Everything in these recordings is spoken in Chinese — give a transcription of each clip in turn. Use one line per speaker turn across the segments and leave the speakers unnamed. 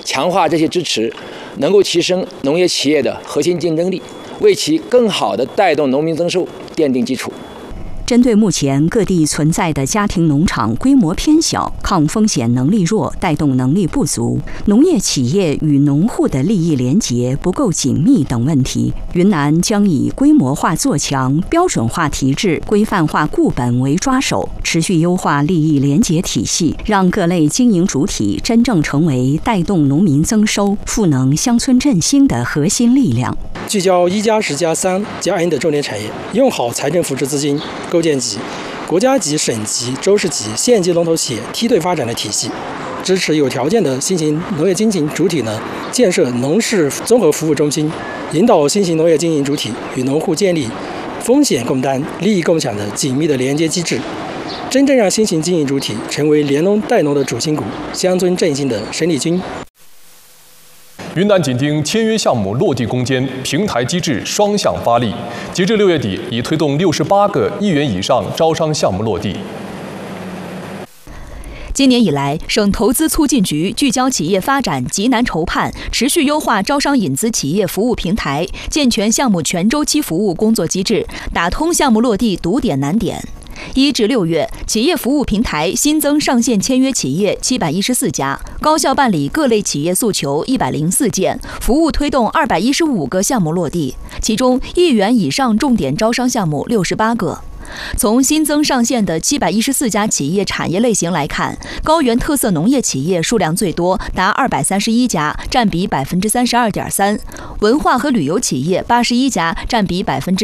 强化这些支持，能够提升农业企业的核心竞争力，为其更好地带动农民增收奠定基础。
针对目前各地存在的家庭农场规模偏小、抗风险能力弱、带动能力不足、农业企业与农户的利益连结不够紧密等问题，云南将以规模化做强、标准化提质、规范化固本为抓手，持续优化利益连结体系，让各类经营主体真正成为带动农民增收、赋能乡村振兴的核心力量。
聚焦1+10+3+N 的重点产业，用好财政扶持资金，构建起国家级、省级、州市级、县级龙头企业梯队发展的体系，支持有条件的新型农业经营主体建设农事综合服务中心，引导新型农业经营主体与农户建立风险共担、利益共享的紧密的连接机制，真正让新型经营主体成为联农带农的主心骨、乡村振兴的生力军。
云南紧盯签约项目落地攻坚，平台机制双向发力。截至6月底，已推动68个1亿元以上招商项目落地。
今年以来，省投资促进局聚焦企业发展急难筹判，持续优化招商引资企业服务平台，健全项目全周期服务工作机制，打通项目落地堵点难点。1至6月，企业服务平台新增上线签约企业714家，高效办理各类企业诉求104件，服务推动215个项目落地，其中1亿元以上重点招商项目68个。从新增上线的714家企业产业类型来看，高原特色农业企业数量最多，达231家，占比32.3%；文化和旅游企业81家，占比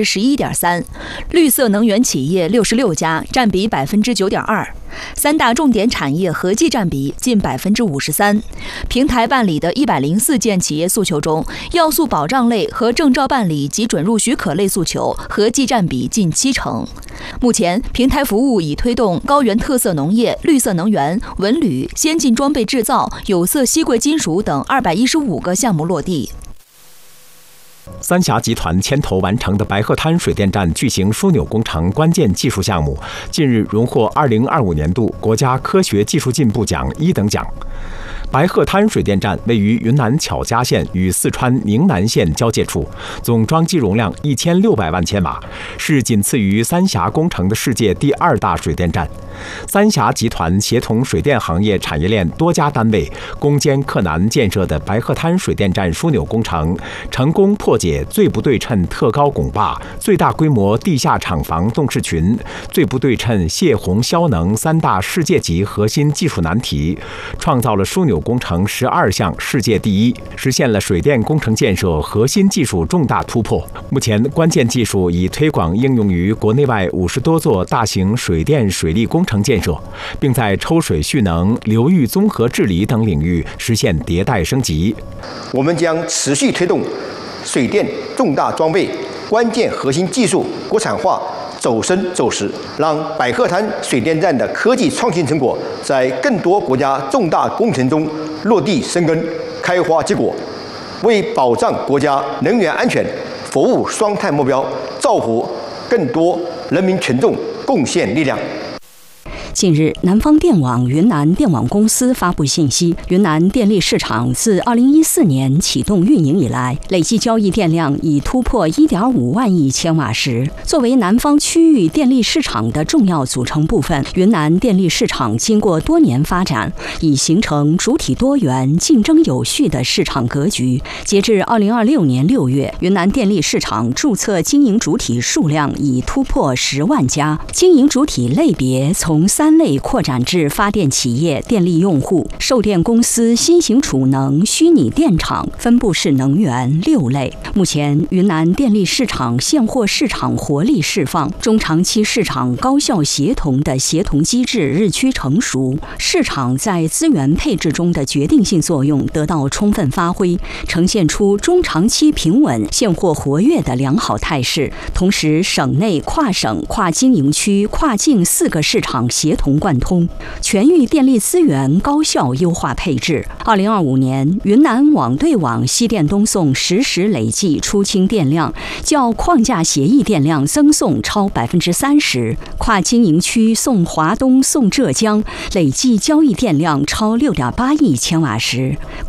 11.3%；绿色能源企业66家，占比9.2%。三大重点产业合计占比近53%。平台办理的104件企业诉求中，要素保障类和证照办理及准入许可类诉求合计占比近70%。目前，平台服务已推动高原特色农业、绿色能源、文旅、先进装备制造、有色稀贵金属等215个项目落地。
三峡集团牵头完成的白鹤滩水电站巨型枢纽工程关键技术项目，近日荣获2025年度国家科学技术进步奖1等奖。白鹤滩水电站位于云南巧家县与四川宁南县交界处，总装机容量1600万千瓦，是仅次于三峡工程的世界第2大水电站。三峡集团协同水电行业产业链多家单位，攻坚克难建设的白鹤滩水电站枢纽工程，成功破解最不对称特高拱坝、最大规模地下厂房动势群、最不对称泄洪消能3大世界级核心技术难题，创造了枢纽工程12项世界第一，实现了水电工程建设核心技术重大突破。目前，关键技术已推广应用于国内外50多座大型水电水利工程建设，并在抽水蓄能、流域综合治理等领域实现迭代升级。
我们将持续推动水电重大装备关键核心技术国产化走深走实，让白鹤滩水电站的科技创新成果在更多国家重大工程中落地生根、开花结果，为保障国家能源安全、服务双碳目标，造福更多人民群众贡献力量。
近日，南方电网云南电网公司发布信息，云南电力市场自2014年启动运营以来，累计交易电量已突破1.5万亿千瓦时。作为南方区域电力市场的重要组成部分，云南电力市场经过多年发展，已形成主体多元、竞争有序的市场格局。截至2026年6月，云南电力市场注册经营主体数量已突破10万家，经营主体类别从3类扩展至发电企业、电力用户、售电公司、新型储能、虚拟电厂、分布式能源6类。目前，云南电力市场现货市场活力释放，中长期市场高效协同的协同机制日趋成熟，市场在资源配置中的决定性作用得到充分发挥，呈现出中长期平稳、现货活跃的良好态势。同时，省内跨省、跨经营区、跨境4个市场协同贯通，全域电力资源高效优化配置。2025年，云南网对网西电东送实时累计出清电量较框架协议电量增送超30%，跨经营区送华东、送浙江累计交易电量超6.8亿千瓦时。